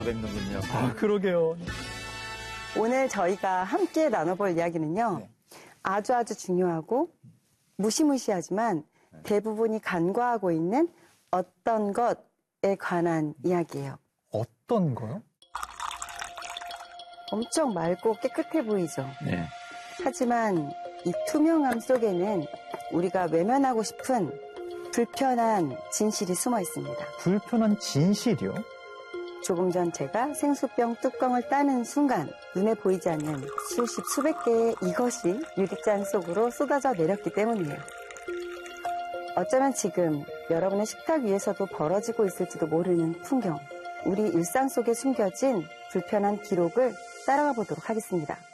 뵙는군요. 아, 그러게요. 오늘 저희가 함께 나눠볼 이야기는요. 아주 중요하고 무시무시하지만 대부분이 간과하고 있는 어떤 것에 관한 이야기예요. 어떤 거요? 엄청 맑고 깨끗해 보이죠? 네. 하지만 이 투명함 속에는 우리가 외면하고 싶은 불편한 진실이 숨어 있습니다. 불편한 진실이요? 조금 전 제가 생수병 뚜껑을 따는 순간 눈에 보이지 않는 수십 수백 개의 이것이 유리잔 속으로 쏟아져 내렸기 때문이에요. 어쩌면 지금 여러분의 식탁 위에서도 벌어지고 있을지도 모르는 풍경, 우리 일상 속에 숨겨진 불편한 기록을 따라가 보도록 하겠습니다.